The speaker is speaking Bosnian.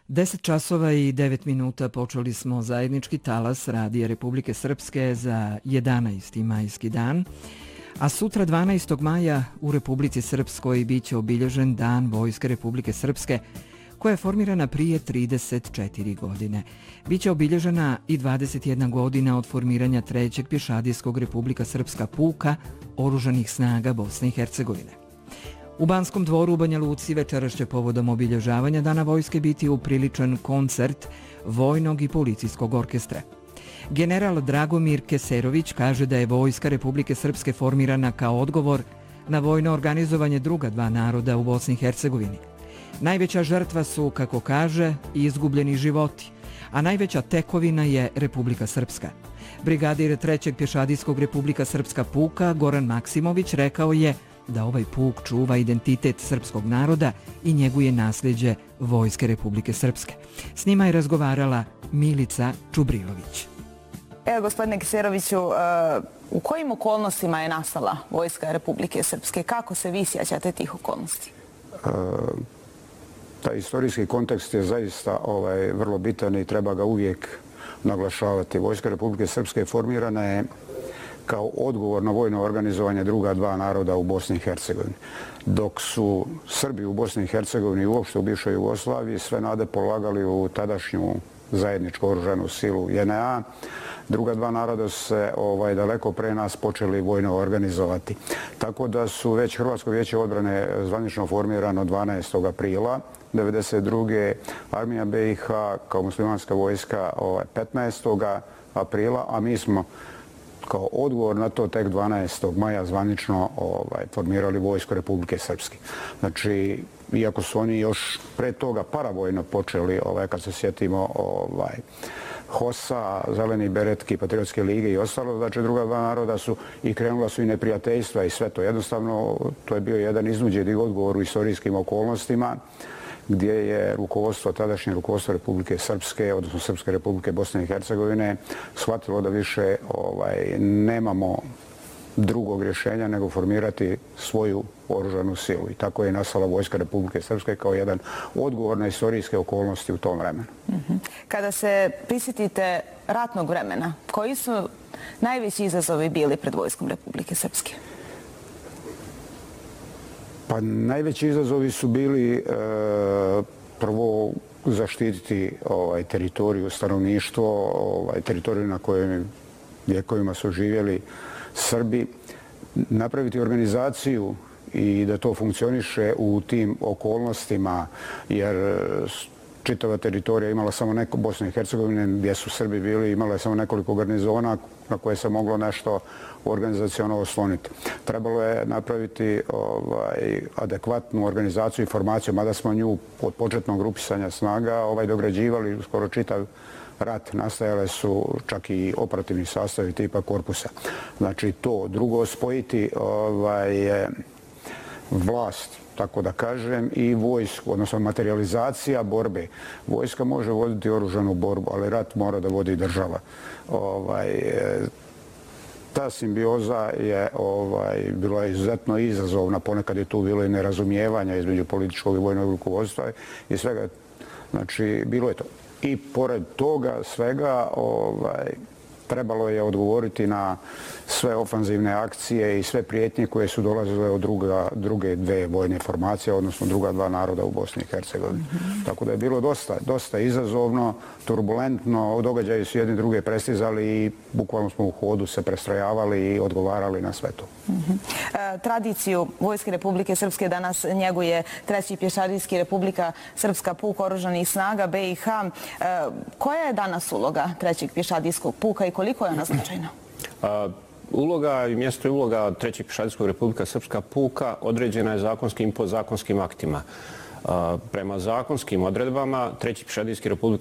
10 časova i 9 minuta počeli smo zajednički talas Radija Republike Srpske za 11. majski dan, a sutra 12. maja u Republici Srpskoj biće obilježen Dan Vojske Republike Srpske, koja je formirana prije 34 godine. Biće obilježena i 21 godina od formiranja 3. pješadijskog Republika Srpska puka oružanih snaga Bosne i Hercegovine. U Banskom dvoru u Banja Luci večeras će povodom obilježavanja Dana vojske biti upriličen koncert vojnog i policijskog orkestra. General Dragomir Keserović kaže da je Vojska Republike Srpske formirana kao odgovor na vojno organizovanje druga dva naroda u Bosni i Hercegovini. Najveća žrtva su, kako kaže, izgubljeni životi, a najveća tekovina je Republika Srpska. Brigadir 3. pješadijskog Republika Srpska puka Goran Maksimović rekao je da ovaj puk čuva identitet srpskog naroda i njeguje nasljeđe Vojske Republike Srpske. S njima je razgovarala Milica Čubrilović. Evo, gospodine Keseroviću, u kojim okolnostima je nastala Vojska Republike Srpske? Kako se vi sjećate tih okolnosti? Taj istorijski kontekst je zaista vrlo bitan i treba ga uvijek naglašavati. Vojska Republike Srpske formirana je kao odgovor na vojno organizovanje druga dva naroda u Bosni i Hercegovini. Dok su Srbi u Bosni i Hercegovini i uopšte u bivšoj Jugoslaviji sve nade polagali u tadašnju zajedničku oružanu silu JNA, druga dva naroda su se daleko pre nas počeli vojno organizovati. Tako da su već Hrvatsko vijeće odbrane zvanično formirano 12. aprila 1992. Armija BiH kao muslimanska vojska 15. aprila, a mi smo kao odgovor na to tek 12. maja zvanično formirali Vojsku Republike Srpske. Znači, iako su oni još pre toga paravojno počeli, kad se sjetimo HOS-a, Zeleni beretki, Patriotske lige i ostalo, znači druga dva naroda su i krenula su i neprijateljstva i sve to. Jednostavno, to je bio jedan iznuđeni odgovor u istorijskim okolnostima, gdje je rukovodstvo, tadašnje rukovodstvo Republike Srpske, odnosno Srpske Republike Bosne i Hercegovine, shvatilo da više nemamo drugog rješenja nego formirati svoju oružanu silu. I tako je nastala Vojska Republike Srpske kao jedan odgovor na istorijske okolnosti u tom vremenu. Kada se prisjetite ratnog vremena, koji su najveći izazovi bili pred Vojskom Republike Srpske? Pa najveći izazovi su bili prvo zaštititi teritoriju, stanovništvo, teritoriju na kojim vjekovima su živjeli Srbi, napraviti organizaciju i da to funkcioniše u tim okolnostima, jer čitava teritorija imala samo neko, Bosne i Hercegovine, gdje su Srbi bili, imala je samo nekoliko garnizona na koje se moglo nešto organizaciono osloniti. Trebalo je napraviti adekvatnu organizaciju i formaciju, mada smo nju od početnog grupisanja snaga dograđivali skoro čitav rat. Nastajale su čak i operativni sastavi tipa korpusa. Znači to. Drugo, spojiti vlast, tako da kažem, i vojsku, odnosno materializacija borbe. Vojska može voditi oružanu borbu, ali rat mora da vodi država. Ta simbioza je bila izuzetno izazovna, ponekad je tu bilo i nerazumijevanja između političkog i vojnog rukovodstva i svega. Znači, bilo je to. I pored toga svega trebalo je odgovoriti na sve ofanzivne akcije i sve prijetnje koje su dolazile od druge dve vojne formacije, odnosno druga dva naroda u Bosni i Hercegovini. Tako da je bilo dosta izazovno, turbulentno, događaji su jedni druge prestizali i bukvalno smo u hodu se prestrojavali i odgovarali na sve to. Tradiciju Vojske Republike Srpske danas njeguje 3. pješadijski Republika Srpska puk oružanih snaga BiH. Koja je danas uloga 3. pješadijskog puka i koliko je ona značajna? Uloga i mjesto i uloga 3. pješadijskog Republika Srpska puka određena je zakonskim i podzakonskim aktima. Prema zakonskim odredbama 3. pješadijski Republika